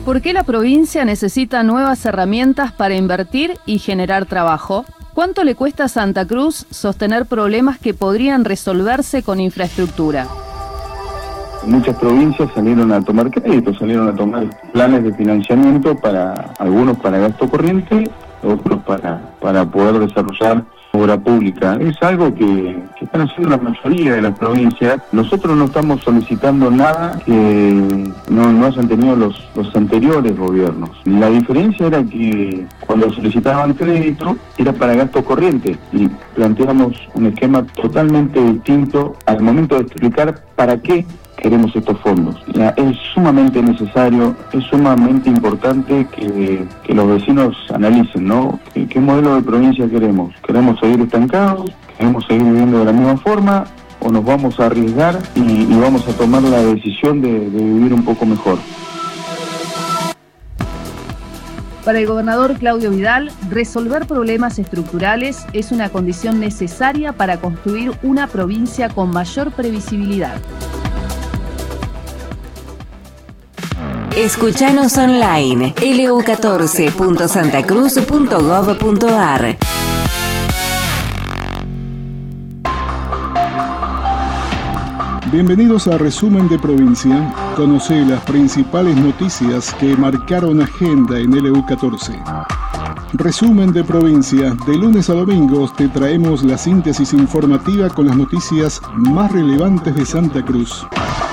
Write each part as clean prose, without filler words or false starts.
¿Por qué la provincia necesita nuevas herramientas para invertir y generar trabajo? ¿Cuánto le cuesta a Santa Cruz sostener problemas que podrían resolverse con infraestructura? Muchas provincias salieron a tomar créditos, salieron a tomar planes de financiamiento, algunos para gasto corriente, otros para poder desarrollar obra pública. Es algo que están haciendo la mayoría de las provincias. Nosotros no estamos solicitando nada que no hayan tenido los anteriores gobiernos. La diferencia era que cuando solicitaban crédito era para gasto corriente y planteamos un esquema totalmente distinto al momento de explicar para qué queremos estos fondos. Es sumamente necesario, es sumamente importante que los vecinos analicen, ¿no? ¿Qué modelo de provincia queremos? ¿Queremos seguir estancados? ¿Queremos seguir viviendo de la misma forma? ¿O nos vamos a arriesgar y vamos a tomar la decisión de vivir un poco mejor? Para el gobernador Claudio Vidal, resolver problemas estructurales es una condición necesaria para construir una provincia con mayor previsibilidad. Escuchanos online, lu14.santacruz.gov.ar. Bienvenidos a Resumen de Provincia. Conoce las principales noticias que marcaron agenda en LU14. Resumen de Provincia. De lunes a domingos te traemos la síntesis informativa con las noticias más relevantes de Santa Cruz.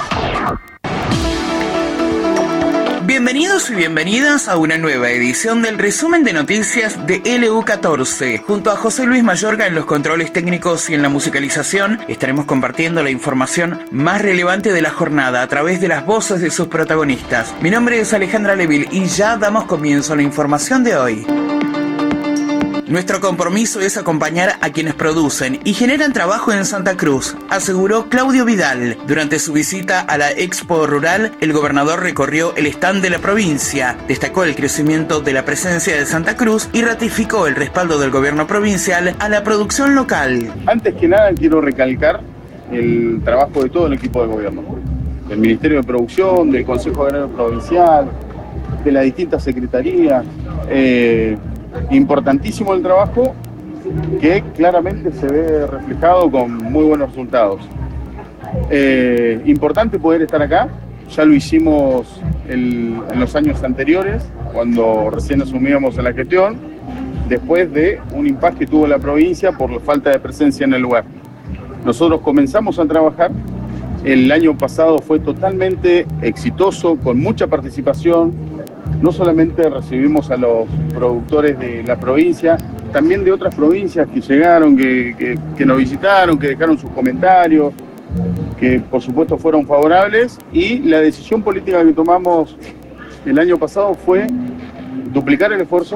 Bienvenidos y bienvenidas a una nueva edición del resumen de noticias de LU14. Junto a José Luis Mayorga en los controles técnicos y en la musicalización, estaremos compartiendo la información más relevante de la jornada a través de las voces de sus protagonistas. Mi nombre es Alejandra Leville y ya damos comienzo a la información de hoy. Nuestro compromiso es acompañar a quienes producen y generan trabajo en Santa Cruz, aseguró Claudio Vidal. Durante su visita a la Expo Rural, el gobernador recorrió el stand de la provincia, destacó el crecimiento de la presencia de Santa Cruz y ratificó el respaldo del gobierno provincial a la producción local. Antes que nada quiero recalcar el trabajo de todo el equipo de gobierno, del Ministerio de Producción, del Consejo Agrario Provincial, de las distintas secretarías. Importantísimo el trabajo que claramente se ve reflejado con muy buenos resultados. Importante poder estar acá, ya lo hicimos en los años anteriores, cuando recién asumíamos en la gestión, después de un impasse que tuvo la provincia por la falta de presencia en el lugar. Nosotros comenzamos a trabajar, el año pasado fue totalmente exitoso, con mucha participación. No solamente recibimos a los productores de la provincia, también de otras provincias que llegaron, que nos visitaron, que dejaron sus comentarios, que por supuesto fueron favorables, y la decisión política que tomamos el año pasado fue duplicar el esfuerzo,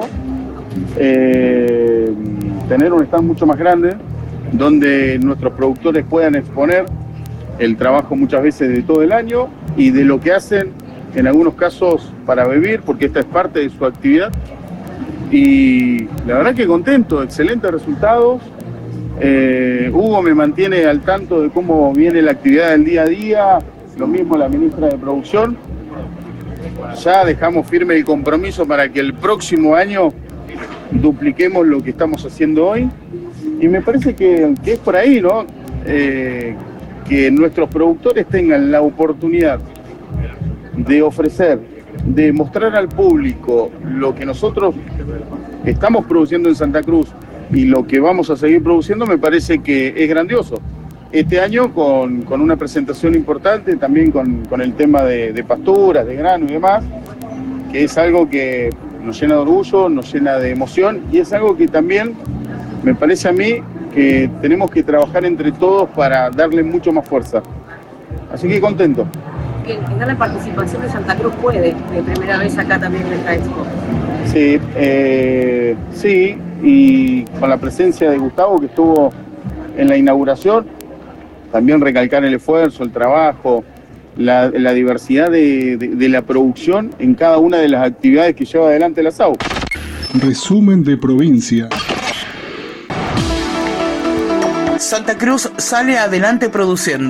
tener un stand mucho más grande, donde nuestros productores puedan exponer el trabajo muchas veces de todo el año y de lo que hacen en algunos casos para vivir, porque esta es parte de su actividad. Y la verdad que contento, excelentes resultados. Hugo me mantiene al tanto de cómo viene la actividad del día a día, lo mismo la ministra de Producción. Ya dejamos firme el compromiso para que el próximo año dupliquemos lo que estamos haciendo hoy. Y me parece que es por ahí, ¿no? Que nuestros productores tengan la oportunidad de ofrecer, de mostrar al público lo que nosotros estamos produciendo en Santa Cruz y lo que vamos a seguir produciendo, me parece que es grandioso. Este año con una presentación importante, también con el tema de pasturas, de grano y demás, que es algo que nos llena de orgullo, nos llena de emoción, y es algo que también me parece a mí que tenemos que trabajar entre todos para darle mucho más fuerza. Así que contento. En la participación de Santa Cruz puede, de primera vez acá también en esta expo. Sí, sí, y con la presencia de Gustavo, que estuvo en la inauguración, también recalcar el esfuerzo, el trabajo, la diversidad de la producción en cada una de las actividades que lleva adelante la SAU. Resumen de Provincia. Santa Cruz sale adelante produciendo.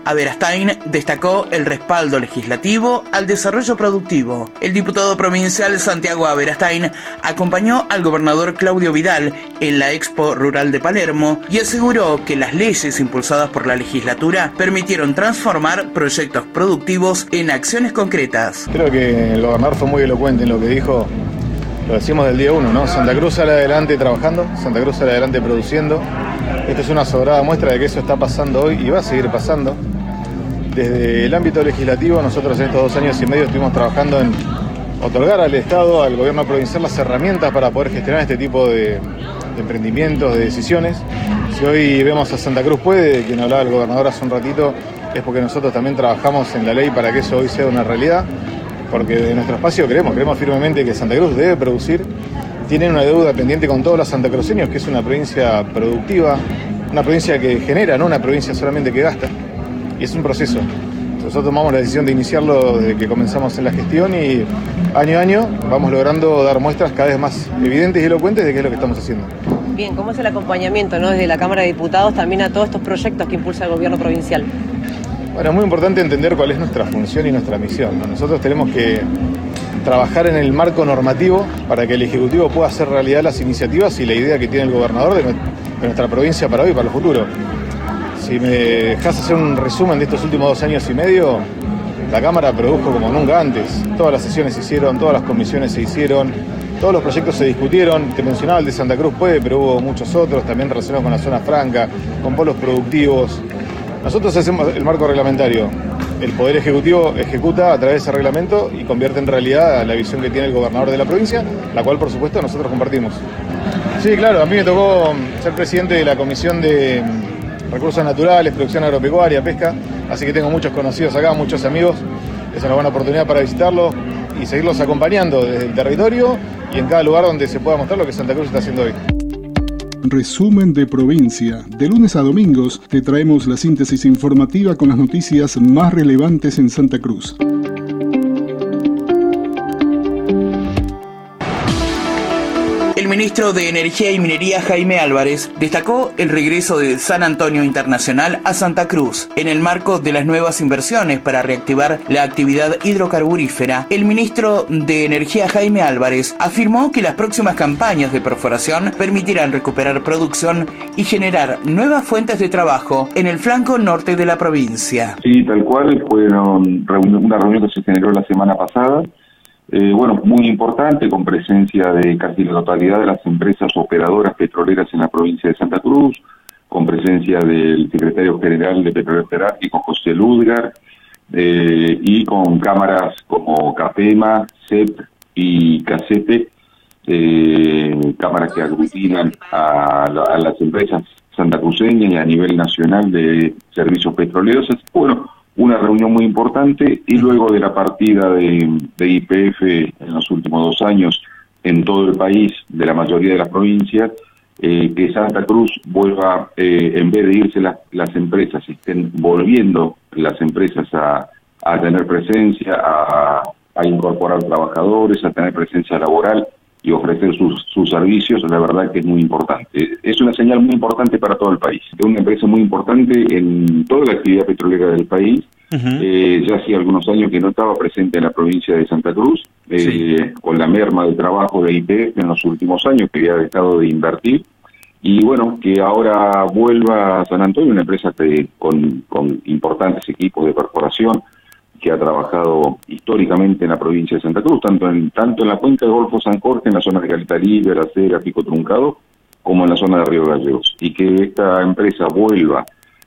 Aberastain destacó el respaldo legislativo al desarrollo productivo. El diputado provincial Santiago Aberastain acompañó al gobernador Claudio Vidal en la Expo Rural de Palermo y aseguró que las leyes impulsadas por la legislatura permitieron transformar proyectos productivos en acciones concretas. Creo que el gobernador fue muy elocuente en lo que dijo. Lo decimos del día 1, ¿no? Santa Cruz sale adelante trabajando, Santa Cruz sale adelante produciendo. Esto es una sobrada muestra de que eso está pasando hoy y va a seguir pasando. Desde el ámbito legislativo, nosotros en estos 2 años y medio estuvimos trabajando en otorgar al Estado, al gobierno provincial, las herramientas para poder gestionar este tipo de emprendimientos, de decisiones. Si hoy vemos a Santa Cruz Puede, de quien hablaba el gobernador hace un ratito, es porque nosotros también trabajamos en la ley para que eso hoy sea una realidad. Porque de nuestro espacio creemos firmemente que Santa Cruz debe producir, tiene una deuda pendiente con todos los santacruceños, que es una provincia productiva, una provincia que genera, no una provincia solamente que gasta, y es un proceso. Nosotros tomamos la decisión de iniciarlo desde que comenzamos en la gestión y año a año vamos logrando dar muestras cada vez más evidentes y elocuentes de qué es lo que estamos haciendo. Bien, ¿cómo es el acompañamiento, ¿no? Desde la Cámara de Diputados también a todos estos proyectos que impulsa el gobierno provincial? Bueno, es muy importante entender cuál es nuestra función y nuestra misión, ¿no? Nosotros tenemos que trabajar en el marco normativo para que el Ejecutivo pueda hacer realidad las iniciativas y la idea que tiene el gobernador de nuestra provincia para hoy y para el futuro. Si me dejas hacer un resumen de estos últimos 2 años y medio, la Cámara produjo como nunca antes. Todas las sesiones se hicieron, todas las comisiones se hicieron, todos los proyectos se discutieron. Te mencionaba el de Santa Cruz Puede, pero hubo muchos otros también relacionados con la zona franca, con polos productivos. Nosotros hacemos el marco reglamentario. El Poder Ejecutivo ejecuta a través de ese reglamento y convierte en realidad la visión que tiene el gobernador de la provincia, la cual, por supuesto, nosotros compartimos. Sí, claro, a mí me tocó ser presidente de la Comisión de Recursos Naturales, Producción Agropecuaria, Pesca, así que tengo muchos conocidos acá, muchos amigos. Es una buena oportunidad para visitarlos y seguirlos acompañando desde el territorio y en cada lugar donde se pueda mostrar lo que Santa Cruz está haciendo hoy. Resumen de provincia. De lunes a domingos te traemos la síntesis informativa con las noticias más relevantes en Santa Cruz. El ministro de Energía y Minería, Jaime Álvarez, destacó el regreso de San Antonio Internacional a Santa Cruz. En el marco de las nuevas inversiones para reactivar la actividad hidrocarburífera, el ministro de Energía, Jaime Álvarez, afirmó que las próximas campañas de perforación permitirán recuperar producción y generar nuevas fuentes de trabajo en el flanco norte de la provincia. Sí, tal cual, fue una reunión que se generó la semana pasada. Muy importante, con presencia de casi la totalidad de las empresas operadoras petroleras en la provincia de Santa Cruz, con presencia del secretario general de Petróleo Jerárquico, José Ludgar, y con cámaras como CAPEMA, CEP y CACEPE, cámaras que aglutinan a las empresas santacruceñas y a nivel nacional de servicios petroleros. Una reunión muy importante, y luego de la partida de YPF en los últimos 2 años en todo el país, de la mayoría de las provincias, que Santa Cruz vuelva, en vez de irse las empresas, estén volviendo las empresas a tener presencia, a incorporar trabajadores, a tener presencia laboral y ofrecer sus servicios. La verdad que es muy importante. Es una señal muy importante para todo el país. Es una empresa muy importante en toda la actividad petrolera del país. Ya hacía algunos años que no estaba presente en la provincia de Santa Cruz, con la merma de trabajo de YPF en los últimos años, que había dejado de invertir. Y que ahora vuelva a San Antonio, una empresa con importantes equipos de perforación, que ha trabajado históricamente en la provincia de Santa Cruz, tanto en la cuenca del Golfo San Jorge, en la zona de Caleta Libre, La Cera, Pico Truncado, como en la zona de Río Gallegos. Y que esta empresa vuelva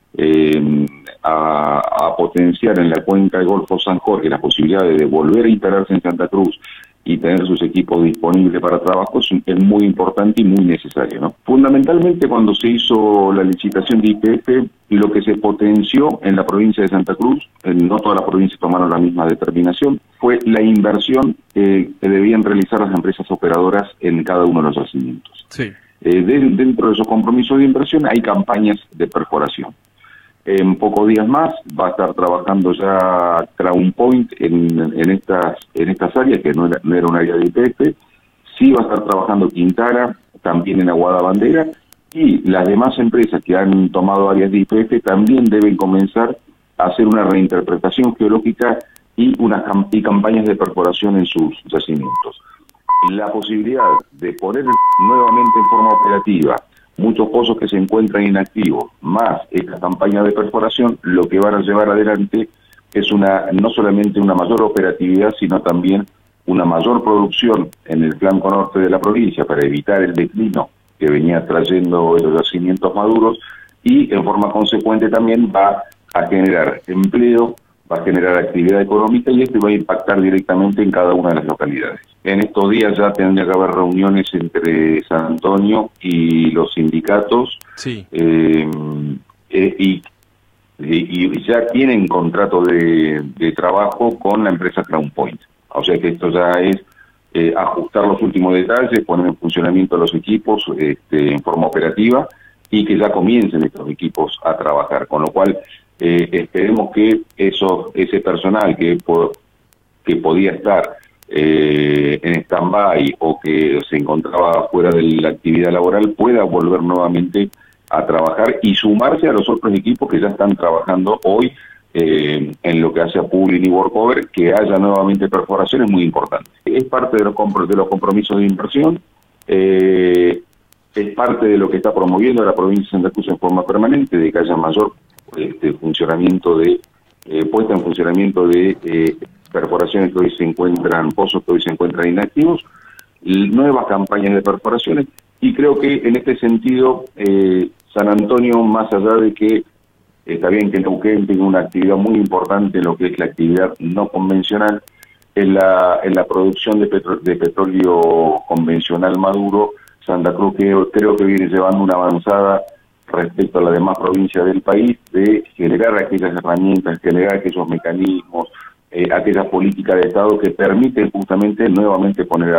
a potenciar en la cuenca del Golfo San Jorge las posibilidades de volver a instalarse en Santa Cruz y tener sus equipos disponibles para trabajo es muy importante y muy necesario, ¿no? Fundamentalmente, cuando se hizo la licitación de YPF, lo que se potenció en la provincia de Santa Cruz, no todas las provincias tomaron la misma determinación, fue la inversión que debían realizar las empresas operadoras en cada uno de los yacimientos. Sí. Dentro de esos compromisos de inversión hay campañas de perforación. En pocos días más va a estar trabajando ya Crown Point en estas áreas, que no era un área de YPF. Sí va a estar trabajando Quintara, también en Aguada Bandera, y las demás empresas que han tomado áreas de YPF también deben comenzar hacer una reinterpretación geológica y campañas de perforación en sus yacimientos. La posibilidad de poner nuevamente en forma operativa muchos pozos que se encuentran inactivos, más esta campaña de perforación, lo que van a llevar adelante es no solamente una mayor operatividad, sino también una mayor producción en el flanco norte de la provincia para evitar el declino que venía trayendo los yacimientos maduros, y en forma consecuente también va a generar empleo, va a generar actividad económica, y esto va a impactar directamente en cada una de las localidades. En estos días ya tendría que haber reuniones entre San Antonio y los sindicatos, sí. Y ya tienen contrato de trabajo con la empresa Crown Point. O sea que esto ya es ajustar los últimos detalles, poner en funcionamiento los equipos en forma operativa, y que ya comiencen estos equipos a trabajar, con lo cual esperemos que ese personal que podía estar en stand-by o que se encontraba fuera de la actividad laboral pueda volver nuevamente a trabajar y sumarse a los otros equipos que ya están trabajando hoy en lo que hace a pooling y workover. Que haya nuevamente perforación es muy importante. Es parte de los compromisos de inversión, es parte de lo que está promoviendo la provincia de Santa Cruz en forma permanente, de que haya mayor funcionamiento puesta en funcionamiento de perforaciones que hoy se encuentran, pozos que hoy se encuentran inactivos, nuevas campañas de perforaciones, y creo que en este sentido San Antonio, más allá de que está bien que Neuquén tenga una actividad muy importante en lo que es la actividad no convencional, en la producción de petróleo convencional maduro, Santa Cruz creo que viene llevando una avanzada respecto a las demás provincias del país, de generar aquellas herramientas, generar aquellos mecanismos, aquellas políticas de Estado que permiten justamente nuevamente poner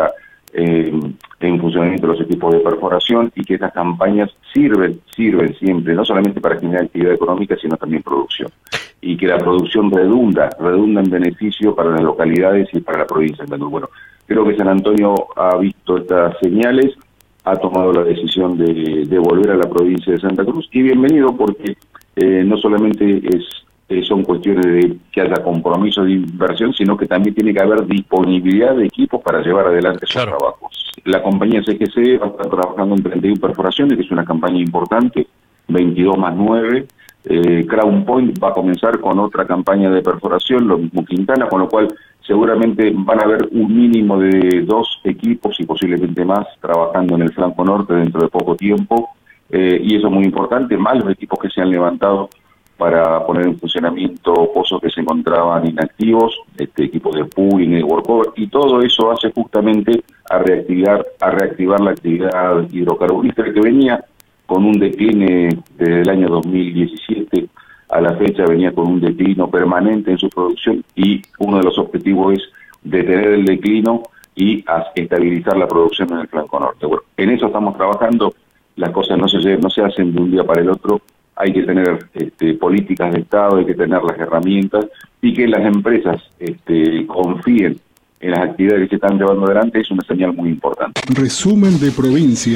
en funcionamiento los equipos de perforación, y que estas campañas sirven siempre, no solamente para generar actividad económica, sino también producción. Y que la producción redunda en beneficio para las localidades y para la provincia de Santa Cruz. Bueno, creo que San Antonio ha visto estas señales, ha tomado la decisión de volver a la provincia de Santa Cruz, y bienvenido, porque no solamente son cuestiones de que haya compromiso de inversión, sino que también tiene que haber disponibilidad de equipos para llevar adelante esos trabajos. La compañía CGC va a estar trabajando en 31 perforaciones, que es una campaña importante, 22 más 9. Crown Point va a comenzar con otra campaña de perforación, lo mismo Quintana, con lo cual seguramente van a haber un mínimo de 2 equipos y posiblemente más trabajando en el flanco norte dentro de poco tiempo, y eso es muy importante, más los equipos que se han levantado para poner en funcionamiento pozos que se encontraban inactivos, equipos de pooling y de workover, y todo eso hace justamente a reactivar la actividad hidrocarburífera, que venía con un decline desde el año 2017 a la fecha, venía con un declino permanente en su producción, y uno de los objetivos es detener el declino y estabilizar la producción en el flanco norte. Bueno, en eso estamos trabajando. Las cosas no se hacen de un día para el otro. Hay que tener políticas de Estado, hay que tener las herramientas, y que las empresas confíen en las actividades que se están llevando adelante es una señal muy importante. Resumen de provincia.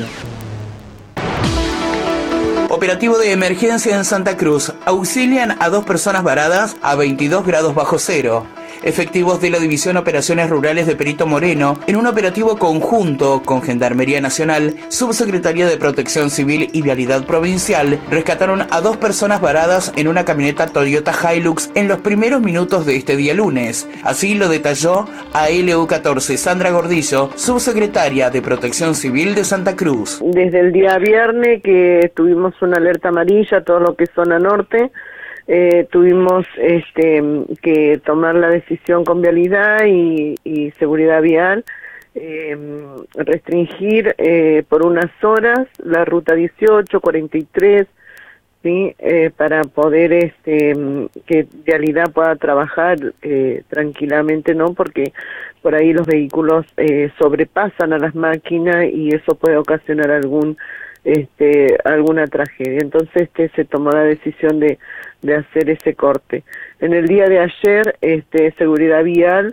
Operativo de emergencia en Santa Cruz. Auxilian a 2 personas varadas a 22 grados bajo cero. Efectivos de la División Operaciones Rurales de Perito Moreno, en un operativo conjunto con Gendarmería Nacional, Subsecretaría de Protección Civil y Vialidad Provincial, rescataron a 2 personas varadas en una camioneta Toyota Hilux en los primeros minutos de este día lunes. Así lo detalló a LU14 Sandra Gordillo, Subsecretaria de Protección Civil de Santa Cruz. Desde el día viernes que tuvimos una alerta amarilla, todo lo que es zona norte, tuvimos que tomar la decisión con vialidad y seguridad vial, restringir por unas horas la ruta 18, 43, ¿sí? Para poder que vialidad pueda trabajar tranquilamente, ¿no? Porque por ahí los vehículos sobrepasan a las máquinas y eso puede ocasionar alguna tragedia. Entonces se tomó la decisión de hacer ese corte. En el día de ayer, seguridad vial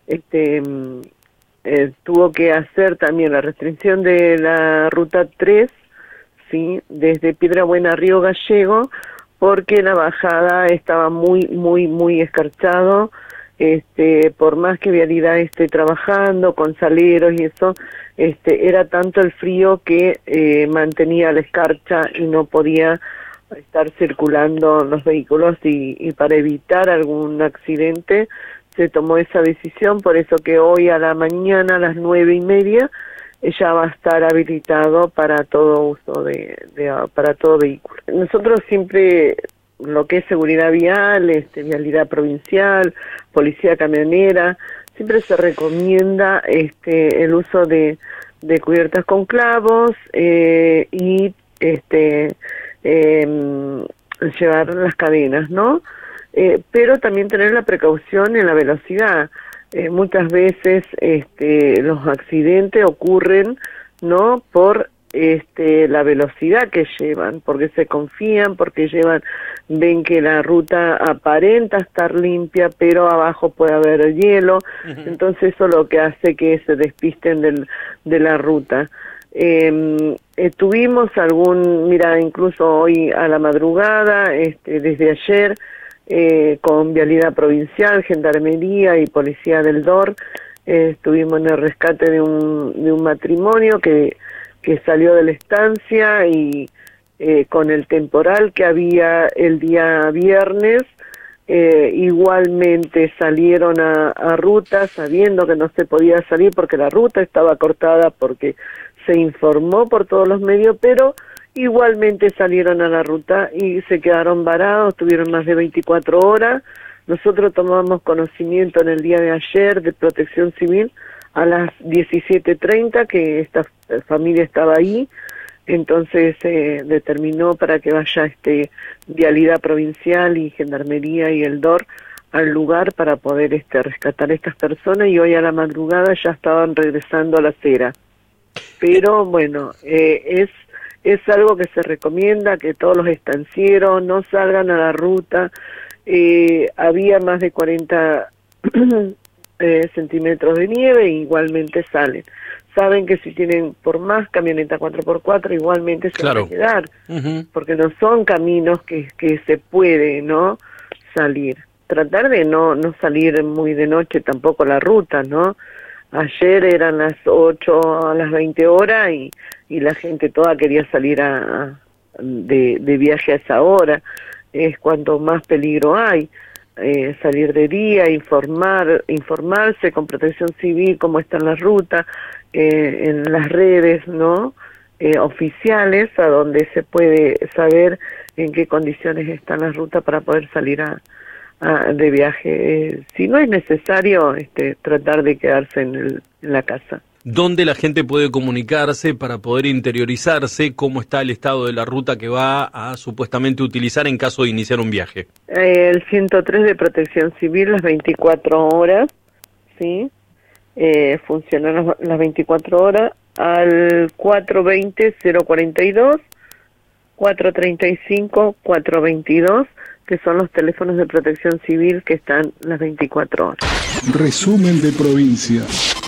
tuvo que hacer también la restricción de la ruta 3, ¿sí? Desde Piedra Buena a Río Gallego, porque la bajada estaba muy escarchado. Por más que Vialidad esté trabajando con saleros y eso, era tanto el frío que mantenía la escarcha y no podía estar circulando los vehículos, y para evitar algún accidente se tomó esa decisión. Por eso que hoy a la mañana a las 9:30 ya va a estar habilitado para todo uso para todo vehículo. Nosotros siempre, lo que es seguridad vial, vialidad provincial, policía camionera, siempre se recomienda el uso de cubiertas con clavos y llevar las cadenas, ¿no? Pero también tener la precaución en la velocidad. Muchas veces los accidentes ocurren, ¿no?, por la velocidad que llevan, porque se confían, porque ven que la ruta aparenta estar limpia, pero abajo puede haber hielo. Entonces eso lo que hace que se despisten de la ruta. Tuvimos incluso hoy a la madrugada, desde ayer, con Vialidad Provincial, Gendarmería y Policía del DOR, estuvimos en el rescate de un matrimonio que salió de la estancia, y con el temporal que había el día viernes, igualmente salieron a ruta sabiendo que no se podía salir porque la ruta estaba cortada, porque se informó por todos los medios, pero igualmente salieron a la ruta y se quedaron varados, tuvieron más de 24 horas. Nosotros tomamos conocimiento en el día de ayer de Protección Civil a las 17:30 que esta familia estaba ahí, entonces determinó para que vaya Vialidad Provincial y Gendarmería y el DOR al lugar para poder rescatar a estas personas, y hoy a la madrugada ya estaban regresando a la acera. Pero bueno, es algo que se recomienda, que todos los estancieros no salgan a la ruta. Había más de 40 centímetros de nieve, e igualmente salen. Saben que si tienen por más camioneta 4x4, igualmente se van a quedar, porque no son caminos que se puede, ¿no?, salir. Tratar de no salir muy de noche tampoco la ruta, ¿no? Ayer eran las 8 a las 20 horas y la gente toda quería salir de viaje a esa hora. Es cuanto más peligro hay. Salir de día, informarse con Protección Civil cómo están las rutas, en las redes, ¿no?, oficiales, a donde se puede saber en qué condiciones están las rutas para poder salir de viaje. Si no es necesario, tratar de quedarse en la casa. ¿Dónde la gente puede comunicarse para poder interiorizarse cómo está el estado de la ruta que va a supuestamente utilizar en caso de iniciar un viaje? El 103 de Protección Civil, las 24 horas, ¿sí? Funcionan las 24 horas, al 420-042, 435-422, que son los teléfonos de Protección Civil que están las 24 horas. Resumen de provincia.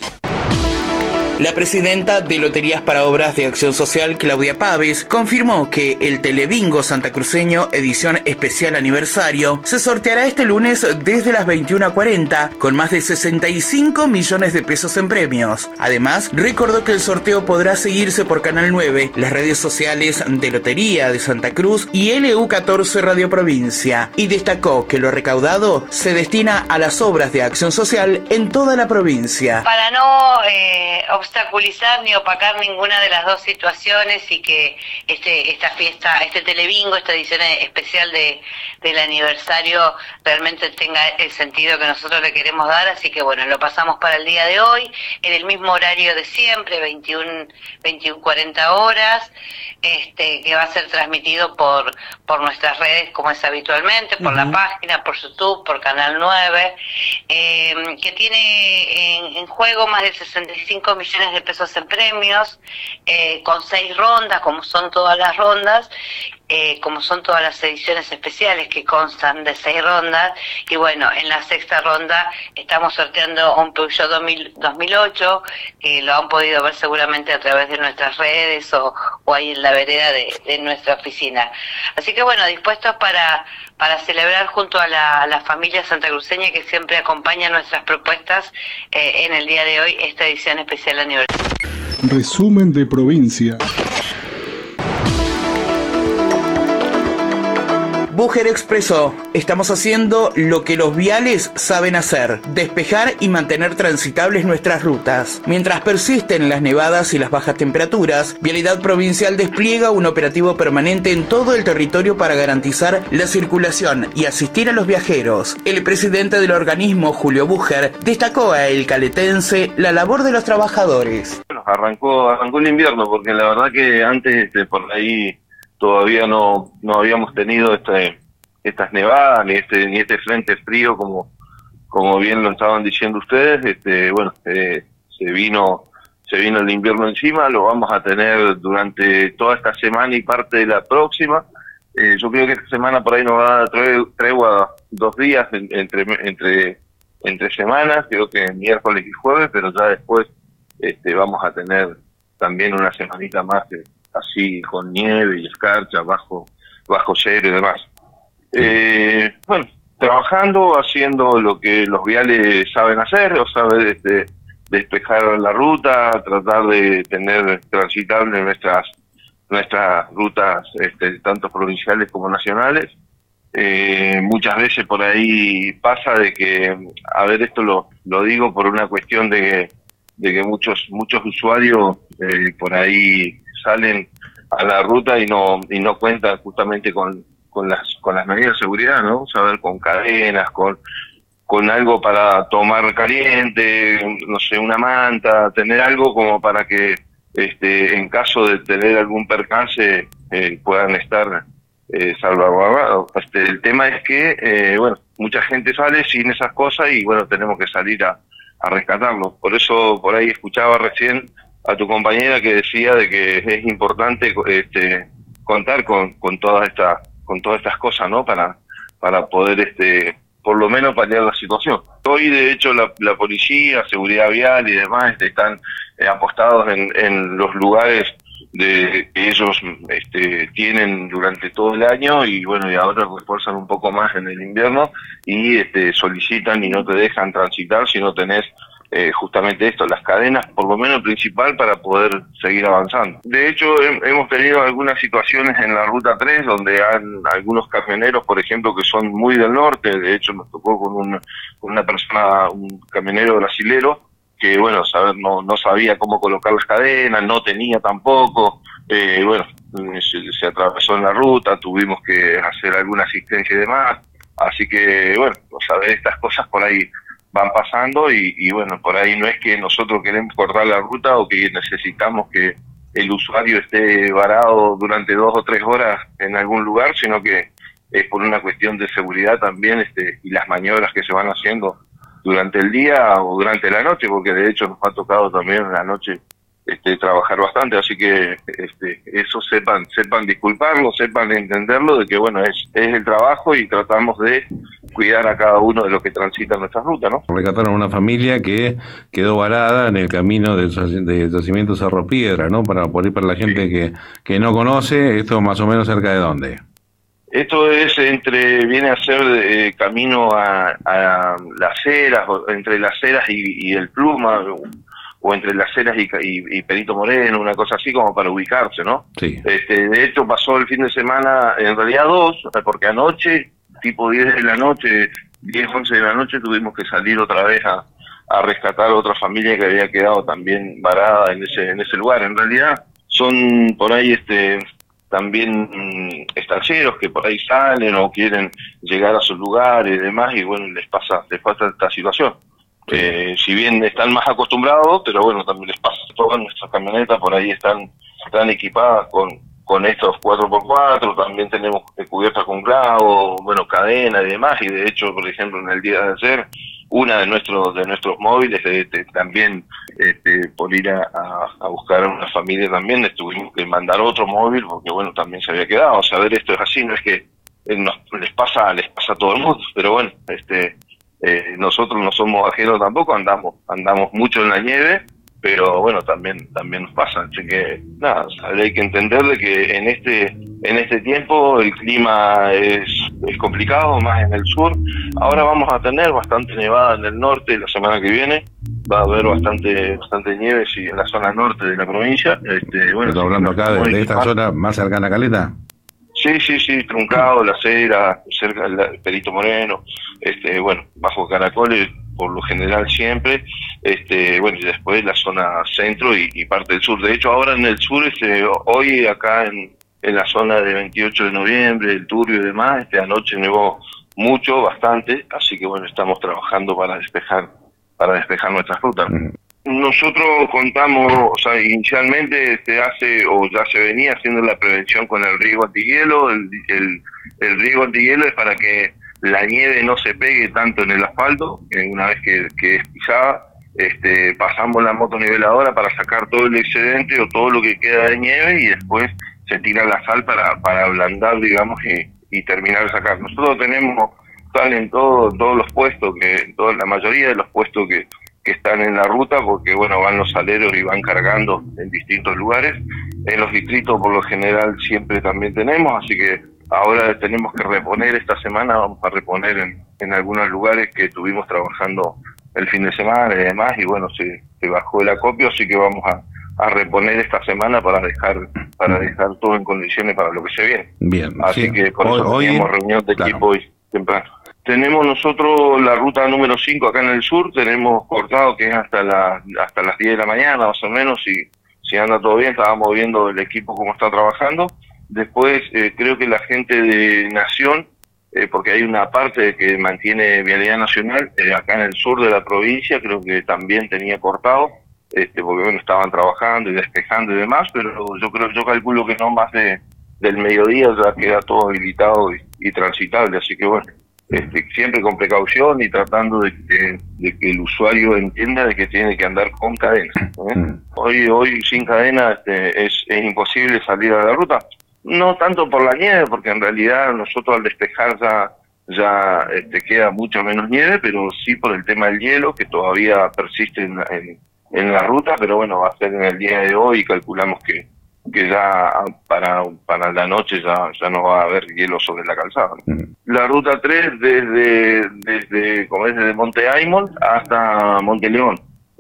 La presidenta de Loterías para Obras de Acción Social, Claudia Pávez, confirmó que el Telebingo santacruceño edición especial aniversario se sorteará este lunes desde las 21:40 con más de 65 millones de pesos en premios. Además, recordó que el sorteo podrá seguirse por Canal 9, las redes sociales de Lotería de Santa Cruz y LU14 Radio Provincia, y destacó que lo recaudado se destina a las obras de acción social en toda la provincia. Para no obstaculizar ni opacar ninguna de las dos situaciones, y que esta fiesta, Telebingo, esta edición especial del aniversario realmente tenga el sentido que nosotros le queremos dar. Así que bueno, lo pasamos para el día de hoy en el mismo horario de siempre, 21:40 horas, que va a ser transmitido por nuestras redes como es habitualmente, por la página, por YouTube, por Canal 9, que tiene en juego más de 65 millones de pesos en premios, con 6 rondas, como son todas las rondas, como son todas las ediciones especiales que constan de 6 rondas, y bueno, en la 6ª ronda estamos sorteando un Peugeot 2008, que lo han podido ver seguramente a través de nuestras redes o ahí en la vereda de nuestra oficina. Así que bueno, dispuestos para celebrar junto a la familia santacruceña que siempre acompaña nuestras propuestas en el día de hoy, esta edición especial aniversario. Resumen de provincia. Bucher expresó: estamos haciendo lo que los viales saben hacer, despejar y mantener transitables nuestras rutas. Mientras persisten las nevadas y las bajas temperaturas, Vialidad Provincial despliega un operativo permanente en todo el territorio para garantizar la circulación y asistir a los viajeros. El presidente del organismo, Julio Bucher, destacó a El Caletense la labor de los trabajadores. Bueno, arrancó el invierno, porque la verdad que antes por ahí todavía no habíamos tenido estas nevadas ni este frente frío como bien lo estaban diciendo ustedes. Bueno, se vino el invierno encima, lo vamos a tener durante toda esta semana y parte de la próxima. Yo creo que esta semana por ahí nos va a dar tregua 2 días entre semanas, creo que miércoles y jueves, pero ya después vamos a tener también una semanita más así con nieve y escarcha bajo cero y demás. Bueno, trabajando, haciendo lo que los viales saben hacer, o saber despejar la ruta, tratar de tener transitables nuestras rutas, tanto provinciales como nacionales. Muchas veces por ahí pasa de que, a ver, esto lo digo por una cuestión de que muchos usuarios por ahí salen a la ruta y no cuentan justamente con las medidas de seguridad, ¿no? Saber, con cadenas, con algo para tomar caliente, no sé, una manta, tener algo como para que en caso de tener algún percance puedan estar salvaguardados. El tema es que bueno, mucha gente sale sin esas cosas y bueno, tenemos que salir a rescatarlos. Por eso por ahí escuchaba recién a tu compañera que decía de que es importante contar con todas estas cosas, ¿no? Para poder por lo menos paliar la situación. Hoy de hecho la policía, seguridad vial y demás están apostados en los lugares que ellos tienen durante todo el año, y bueno, y ahora refuerzan un poco más en el invierno y solicitan y no te dejan transitar si no tenés justamente esto, las cadenas, por lo menos principal, para poder seguir avanzando. De hecho, hemos tenido algunas situaciones en la Ruta 3 donde algunos camioneros, por ejemplo, que son muy del norte. De hecho, nos tocó con una persona, un camionero brasilero, que bueno, no sabía cómo colocar las cadenas, no tenía tampoco, bueno, se atravesó en la ruta, tuvimos que hacer alguna asistencia y demás. Así que bueno, saber estas cosas por ahí van pasando y bueno, por ahí no es que nosotros queremos cortar la ruta o que necesitamos que el usuario esté varado durante 2 o 3 horas en algún lugar, sino que es por una cuestión de seguridad también, y las maniobras que se van haciendo durante el día o durante la noche, porque de hecho nos ha tocado también en la noche trabajar bastante, así que eso sepan disculparlo, sepan entenderlo, de que bueno, es el trabajo y tratamos de cuidar a cada uno de los que transitan nuestra ruta, ¿no? Rescataron a una familia que quedó varada en el camino del yacimiento Cerro Piedra, ¿no? Para la gente que no conoce, esto más o menos cerca de ¿dónde? Esto es viene a ser camino a Las Heras, entre Las Heras y el Pluma, o entre Las Heras y Perito Moreno, una cosa así como para ubicarse, ¿no? Sí. De hecho pasó el fin de semana, en realidad 2, porque anoche, tipo 10 de la noche, 10, 11 de la noche, tuvimos que salir otra vez a rescatar a otra familia que había quedado también varada en ese lugar. En realidad son por ahí también estancieros que por ahí salen o quieren llegar a sus lugares y demás, y bueno, les pasa esta situación. Si bien están más acostumbrados, pero bueno, también les pasa. Todas nuestras camionetas por ahí están equipadas con estos 4x4, también tenemos cubiertas con clavo, bueno, cadena y demás, y de hecho, por ejemplo, en el día de ayer, una de nuestros móviles también por ir a buscar a una familia también, les tuvimos que mandar otro móvil porque bueno, también se había quedado. O sea, a ver, esto es así, no es que les pasa a todo el mundo, pero bueno, nosotros no somos ajenos tampoco, andamos mucho en la nieve, pero bueno, también nos pasa. Así que nada, hay que entender de que en este tiempo el clima es complicado, más en el sur. Ahora vamos a tener bastante nevada en el norte la semana que viene. Va a haber bastante nieve en la zona norte de la provincia. Bueno, ¿estás hablando acá de esta zona más cercana a Caleta? Sí, Truncado, La Cera, cerca del Perito Moreno, bueno, bajo Caracoles, por lo general siempre, bueno, y después la zona centro y parte del sur. De hecho, ahora en el sur, hoy acá en la zona de 28 de noviembre, el Turbio y demás, anoche nevó mucho, bastante, así que bueno, estamos trabajando para despejar nuestras rutas. Nosotros contamos, o sea, inicialmente ya se venía haciendo la prevención con el riego antihielo. El riego antihielo es para que la nieve no se pegue tanto en el asfalto. Una vez que es pisada, pasamos la motoniveladora para sacar todo el excedente o todo lo que queda de nieve y después se tira la sal para ablandar, digamos, y terminar de sacar. Nosotros tenemos sal en todos los puestos, la mayoría de los puestos que están en la ruta, porque bueno, van los saleros y van cargando en distintos lugares. En los distritos por lo general siempre también tenemos, así que ahora tenemos que reponer esta semana, vamos a reponer en algunos lugares que estuvimos trabajando el fin de semana y demás, y bueno, se bajó el acopio, así que vamos a reponer esta semana para dejar todo en condiciones para lo que se viene. Bien. Así sí. que por eso tenemos reunión de equipo hoy temprano. Tenemos nosotros la ruta número 5 acá en el sur, tenemos cortado que es hasta las 10 de la mañana más o menos, si anda todo bien. Estábamos viendo el equipo cómo está trabajando. Después creo que la gente de Nación, porque hay una parte que mantiene Vialidad Nacional, acá en el sur de la provincia, creo que también tenía cortado, porque bueno, estaban trabajando y despejando y demás, pero yo calculo que no más del mediodía ya queda todo habilitado y transitable, así que bueno, siempre con precaución y tratando de que el usuario entienda de que tiene que andar con cadena. Hoy sin cadena es imposible salir a la ruta. No tanto por la nieve, porque en realidad nosotros al despejar ya queda mucho menos nieve, pero sí por el tema del hielo, que todavía persiste en la ruta, pero bueno, va a ser en el día de hoy y calculamos que ya para la noche ya no va a haber hielo sobre la calzada. La ruta 3 desde Monte Aymon hasta Monte León.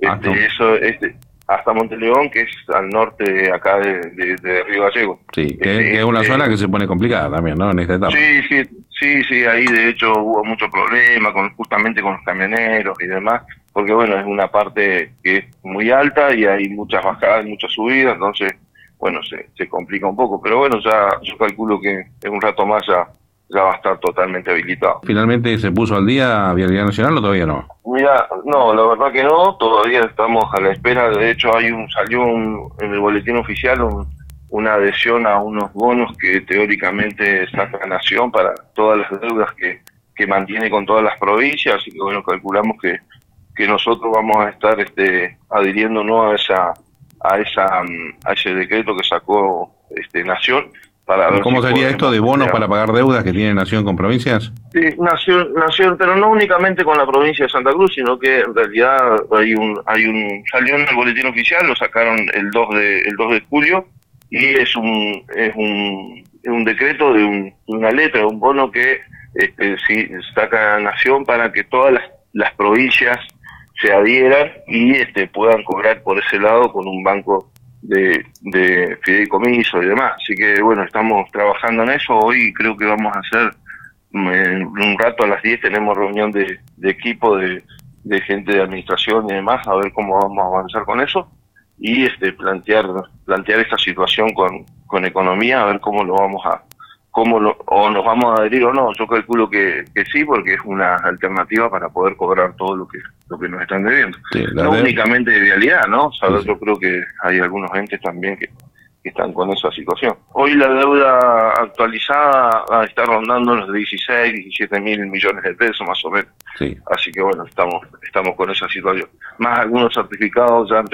Hasta Monte León, que es al norte acá de Río Gallego. Sí, que es una zona que se pone complicada también, ¿no? En esta etapa. Sí, ahí de hecho hubo mucho problema justamente con los camioneros y demás, porque bueno, es una parte que es muy alta y hay muchas bajadas, muchas subidas, entonces bueno, se complica un poco, pero bueno, ya yo calculo que en un rato más ya va a estar totalmente habilitado. ¿Finalmente se puso al día Vialidad Nacional o todavía no? Mira, no, la verdad que no, todavía estamos a la espera. De hecho salió en el boletín oficial una adhesión a unos bonos que teóricamente saca Nación para todas las deudas que mantiene con todas las provincias, así que bueno, calculamos que nosotros vamos a estar adhiriéndonos a ese decreto que sacó Nación. ¿Cómo sería esto de bonos para pagar deudas que tiene Nación con provincias? Sí, Nación, pero no únicamente con la provincia de Santa Cruz, sino que en realidad salió en el boletín oficial, lo sacaron el 2 de julio, y es un decreto de una letra, un bono que saca Nación para que todas las provincias se adhieran y puedan cobrar por ese lado con un banco de fideicomiso y demás. Así que bueno, estamos trabajando en eso. Hoy creo que vamos a hacer en un rato a las 10 tenemos reunión de equipo de gente de administración y demás, a ver cómo vamos a avanzar con eso y plantear esta situación con economía, a ver cómo lo vamos a o nos vamos a adherir o no. Yo calculo que sí, porque es una alternativa para poder cobrar todo lo que nos están debiendo. Sí, no únicamente de vialidad, ¿no? O sea, sí. Yo creo que hay algunos entes también que están con esa situación. Hoy la deuda actualizada está rondando los 16, 17 mil millones de pesos más o menos. Sí. Así que bueno, estamos con esa situación. Más algunos certificados ya